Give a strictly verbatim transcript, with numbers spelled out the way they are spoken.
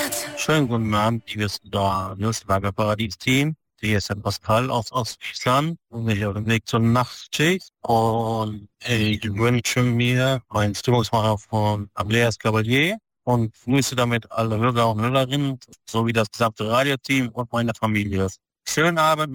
Schönen guten Abend, liebes da Newslager Paradies-Team. Hier ist der Pascal aus Ostfriesland und ich auf dem Weg zur Nachtschicht. Und ich wünsche mir einen Stimmungsmacher von Andreas Cavalier und grüße damit alle Hörer und Hörerinnen sowie das gesamte Radioteam und meine Familie. Schönen Abend.